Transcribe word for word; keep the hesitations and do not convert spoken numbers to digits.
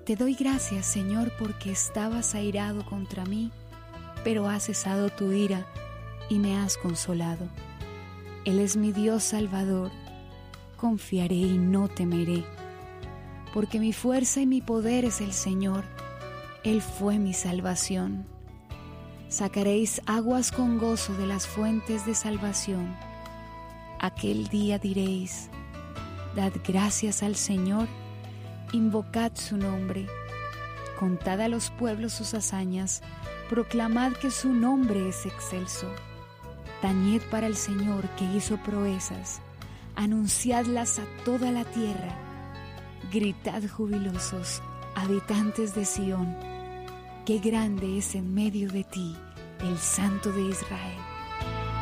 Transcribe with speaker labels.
Speaker 1: Te doy gracias, Señor, porque estabas airado contra mí, pero has cesado tu ira y me has consolado. Él es mi Dios Salvador, confiaré y no temeré, porque mi fuerza y mi poder es el Señor, Él fue mi salvación. Sacaréis aguas con gozo de las fuentes de salvación. Aquel día diréis, dad gracias al Señor, invocad su nombre, contad a los pueblos sus hazañas, proclamad que su nombre es excelso. Tañed para el Señor que hizo proezas, anunciadlas a toda la tierra. Gritad jubilosos, habitantes de Sión, qué grande es en medio de ti el Santo de Israel.